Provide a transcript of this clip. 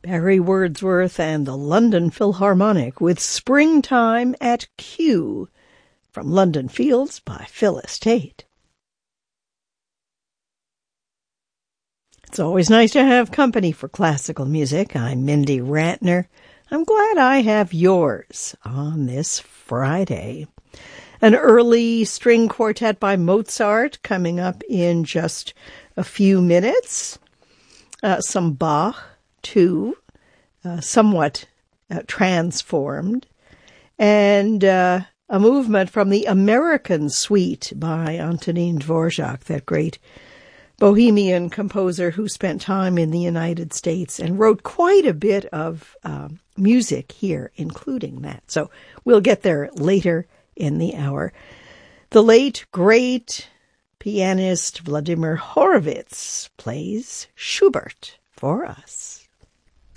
Barry Wordsworth and the London Philharmonic with Springtime at Kew from London Fields by Phyllis Tate. It's always nice to have company for classical music. I'm Mindy Ratner. I'm glad I have yours on this Friday. An early string quartet by Mozart coming up in just a few minutes. Some Bach, too, somewhat transformed. And a movement from the American Suite by Antonin Dvorak, that great Bohemian composer who spent time in the United States and wrote quite a bit of music here, including that. So we'll get there later in the hour. The late, great pianist Vladimir Horowitz plays Schubert for us.